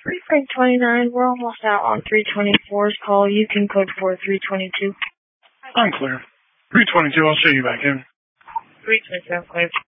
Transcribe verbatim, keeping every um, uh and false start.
Free Frank twenty-nine, we're almost out on three twenty-four's call. You can code for three twenty-two. I'm clear. three twenty-two, I'll show you back in. three twenty-seven, clear.